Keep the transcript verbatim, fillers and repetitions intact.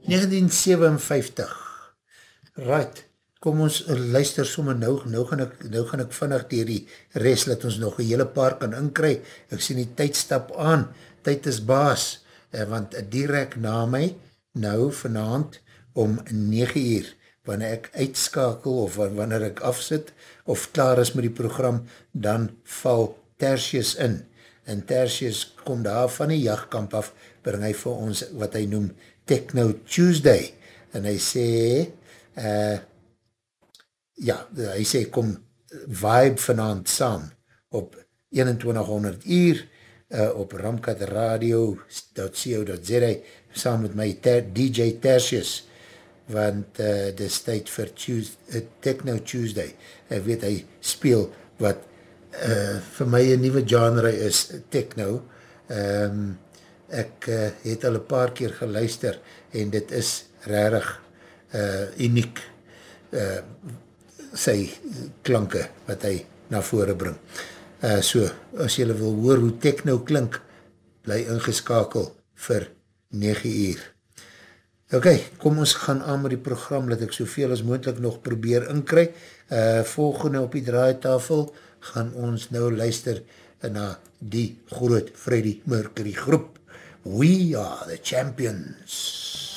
negentien sevenenvyftig. Right, kom ons luister sommer nou, nou gaan ek, nou gaan ek vinnig dier die rest, laat ons nog een hele paar kan inkry. Ek sien die tyd stap aan, tyd is baas, eh, want direct na my, nou vanavond om negen uur, wanneer ek uitskakel of wanneer ek afsit of klaar is met die program, dan val Tertius in. En Tertius kom daar van die jachtkamp af, bring hy vir ons wat hy noem Techno Tuesday. En hy sê, uh, ja, hy sê kom vibe vanavond saam op eenentwintig honderd uur uh, op ramkat radio dot co dot za saam met my ter, D J Tertius, want uh, dis tyd vir Tuesday, uh, Techno Tuesday. Ek weet, hy speel wat uh, vir my een nieuwe genre is, techno. Um, ek uh, het al een paar keer geluister en dit is rarig uh, uniek uh, sy klanke wat hy na vore bring. Uh, so, as jylle wil hoor hoe techno klink, bly ingeskakel vir negen uur. Ok, kom ons gaan aan met die program, dat ek soveel as moontlik nog probeer inkry. Uh, volgende op die draaitafel gaan ons nou luister na die groot Freddie Mercury groep. We are the champions.